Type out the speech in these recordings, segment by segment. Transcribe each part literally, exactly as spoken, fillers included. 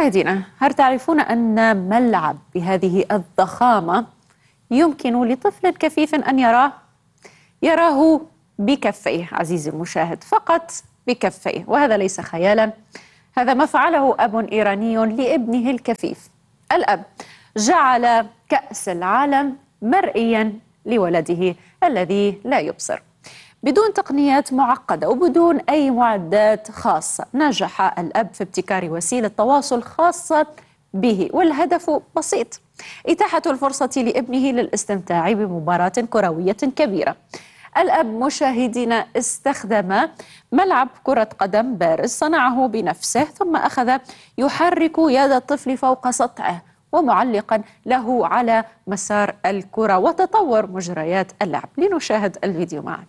مشاهدينا، هل تعرفون أن ملعب بهذه الضخامة يمكن لطفل كفيف أن يراه؟ يراه بكفيه عزيزي المشاهد، فقط بكفيه، وهذا ليس خيالا، هذا ما فعله أب إيراني لابنه الكفيف. الأب جعل كأس العالم مرئيا لولده الذي لا يبصر، بدون تقنيات معقدة وبدون أي معدات خاصة. نجح الأب في ابتكار وسيلة تواصل خاصة به، والهدف بسيط: إتاحة الفرصة لابنه للاستمتاع بمباراة كروية كبيرة. الأب مشاهدينا استخدم ملعب كرة قدم بارز صنعه بنفسه، ثم أخذ يحرك يد الطفل فوق سطعه ومعلقا له على مسار الكرة وتطور مجريات اللعب. لنشاهد الفيديو معا.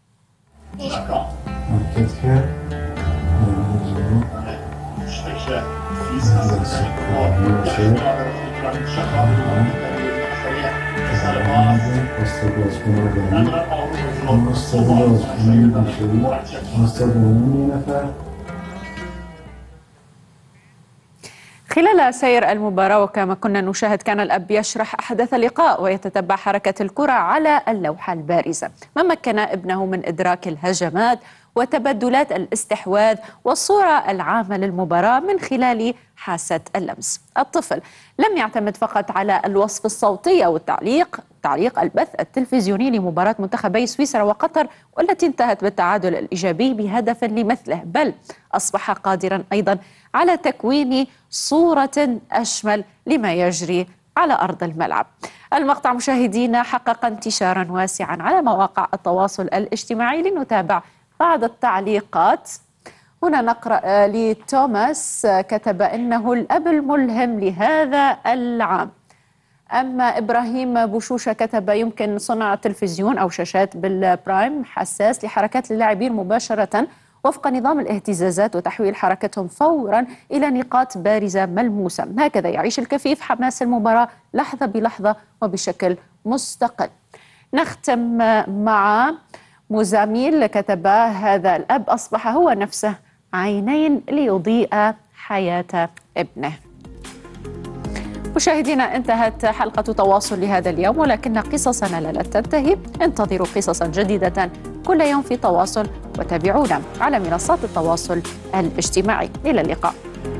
خلال سير المباراة وكما كنا نشاهد، كان الأب يشرح أحداث اللقاء ويتتبع حركة الكرة على اللوحة البارزة، ما مكن ابنه من إدراك الهجمات وتبدلات الاستحواذ والصورة العامة للمباراة من خلال حاسة اللمس. الطفل لم يعتمد فقط على الوصف الصوتي أو التعليق تعليق البث التلفزيوني لمباراة منتخبي سويسرا وقطر، والتي انتهت بالتعادل الإيجابي بهدف لمثله، بل أصبح قادرا أيضا على تكوين صورة أشمل لما يجري على أرض الملعب. المقطع مشاهدينا حقق انتشارا واسعا على مواقع التواصل الاجتماعي. لنتابع بعض التعليقات. هنا نقرأ لتوماس، كتب إنه الأب الملهم لهذا العام. أما إبراهيم بوشوشة كتب: يمكن صنع تلفزيون أو شاشات بالبرايم حساس لحركات اللاعبين مباشرة وفق نظام الاهتزازات وتحويل حركتهم فورا إلى نقاط بارزة ملموسة. هكذا يعيش الكفيف حماس المباراة لحظة بلحظة وبشكل مستقل. نختم مع مزاميل، كتب: هذا الأب أصبح هو نفسه عينين ليضيء حياة ابنه. مشاهدينا، انتهت حلقة تواصل لهذا اليوم، ولكن قصصنا لا تنتهي. انتظروا قصصا جديدة كل يوم في تواصل، وتابعونا على منصات التواصل الاجتماعي. إلى اللقاء.